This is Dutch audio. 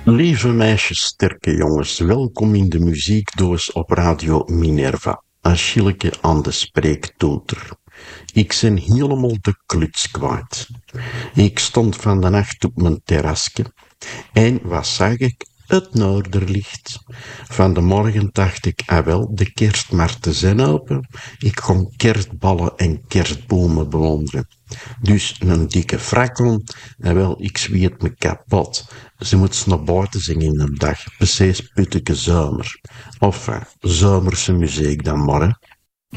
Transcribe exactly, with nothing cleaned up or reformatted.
Lieve meisjes, sterke jongens, welkom in de muziekdoos op Radio Minerva. Achilleke aan de spreektoeter. Ik ben helemaal de kluts kwijt. Ik stond van de nacht op mijn terrasje en wat zag ik? Het noorderlicht. Van de morgen dacht ik, ah wel, de kerstmarkten zijn open. Ik kon kerstballen en kerstbomen bewonderen. Dus een dikke frakkel, en wel, ik zweet me kapot. Ze moet naar buiten zingen in een dag, precies putteke zomer. Of uh, zomerse muziek dan maar, hè.